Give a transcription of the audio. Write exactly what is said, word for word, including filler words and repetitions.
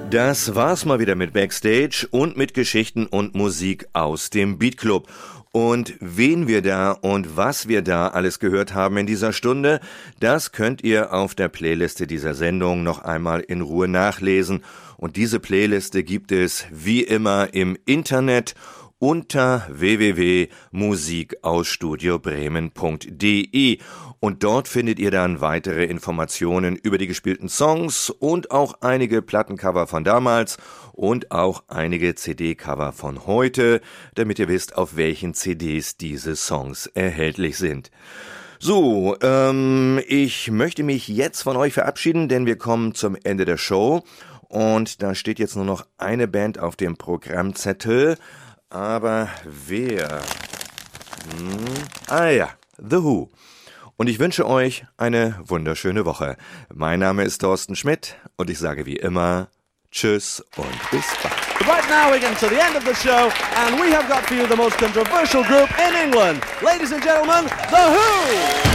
Das war's mal wieder mit Backstage und mit Geschichten und Musik aus dem Beat Club. Und wen wir da und was wir da alles gehört haben in dieser Stunde, das könnt ihr auf der Playliste dieser Sendung noch einmal in Ruhe nachlesen. Und diese Playliste gibt es wie immer im Internet unter w w w punkt musik aus studio bremen punkt d e und dort findet ihr dann weitere Informationen über die gespielten Songs und auch einige Plattencover von damals und auch einige C D-Cover von heute, damit ihr wisst, auf welchen C Ds diese Songs erhältlich sind. So, ähm, ich möchte mich jetzt von euch verabschieden, denn wir kommen zum Ende der Show und da steht jetzt nur noch eine Band auf dem Programmzettel. Aber wer? Hm. Ah ja, The Who. Und ich wünsche euch eine wunderschöne Woche. Mein Name ist Thorsten Schmidt und ich sage wie immer Tschüss und bis bald. Right now we're getting to the end of the show and we have got for you the most controversial group in England. Ladies and gentlemen, The Who!